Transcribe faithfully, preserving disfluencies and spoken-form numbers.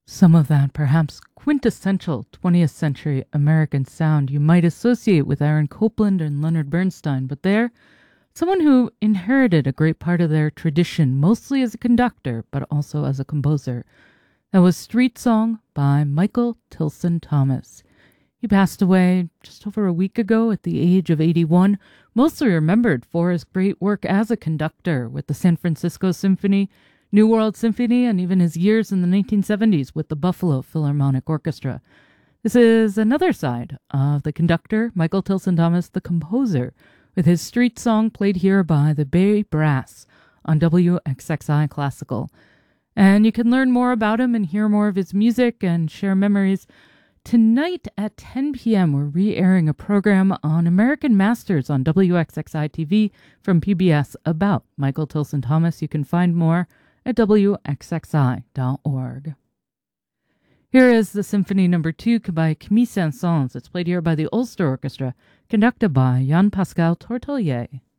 Some of that perhaps quintessential twentieth century American sound you might associate with Aaron Copland and Leonard Bernstein, but there, someone who inherited a great part of their tradition, mostly as a conductor, but also as a composer. That was Street Song by Michael Tilson Thomas. He passed away just over a week ago at the age of eighty-one, mostly remembered for his great work as a conductor with the San Francisco Symphony, New World Symphony, and even his years in the nineteen seventies with the Buffalo Philharmonic Orchestra. This is another side of the conductor, Michael Tilson Thomas, the composer, with his Street Song played here by the Bay Brass on W X X I Classical. And you can learn more about him and hear more of his music and share memories. Tonight at ten p.m., we're re-airing a program on American Masters on W X X I T V from P B S about Michael Tilson Thomas. You can find more at W X X I dot org. Here is the Symphony Number two by Camille Saint-Saëns. It's played here by the Ulster Orchestra, conducted by Jean-Pascal Tortelier.